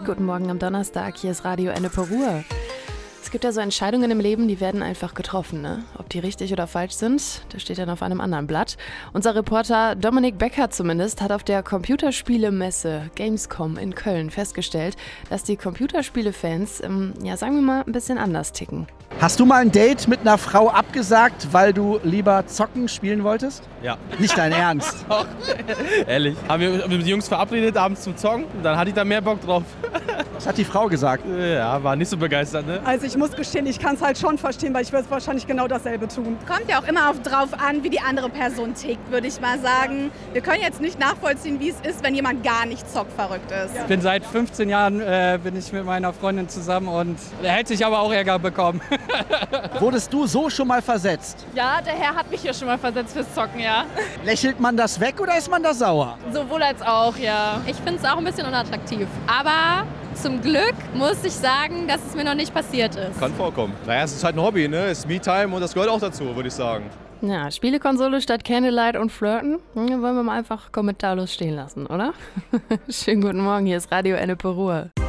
Guten Morgen am Donnerstag, hier ist Radio Ennepe Ruhr. Es gibt ja so Entscheidungen im Leben, die werden einfach getroffen, ne? Ob die richtig oder falsch sind, das steht dann auf einem anderen Blatt. Unser Reporter Dominik Becker zumindest hat auf der Computerspielemesse Gamescom in Köln festgestellt, dass die Computerspielefans, sagen wir mal, ein bisschen anders ticken. Hast du mal ein Date mit einer Frau abgesagt, weil du lieber zocken spielen wolltest? Ja. Nicht dein Ernst? Doch, ehrlich. Haben wir mit den Jungs verabredet, abends zum Zocken. Dann hatte ich da mehr Bock drauf. Was hat die Frau gesagt? Ja, war nicht so begeistert, ne? Also ich muss gestehen, ich kann es halt schon verstehen, weil ich würde wahrscheinlich genau dasselbe tun. Kommt ja auch immer drauf an, wie die andere Person tickt, würde ich mal sagen. Wir können jetzt nicht nachvollziehen, wie es ist, wenn jemand gar nicht zockverrückt ist. Ich bin seit 15 Jahren bin ich mit meiner Freundin zusammen und er hätte sich aber auch Ärger bekommen. Wurdest du so schon mal versetzt? Ja, der Herr hat mich hier schon mal versetzt fürs Zocken, ja. Lächelt man das weg oder ist man da sauer? Sowohl als auch, ja. Ich finde es auch ein bisschen unattraktiv. Aber zum Glück muss ich sagen, dass es mir noch nicht passiert ist. Kann vorkommen. Naja, es ist halt ein Hobby, ne? Es ist Me-Time und das gehört auch dazu, würde ich sagen. Ja, Spielekonsole statt Candlelight und Flirten, wollen wir mal einfach kommentarlos stehen lassen, oder? Schönen guten Morgen, hier ist Radio Ennepe Ruhr.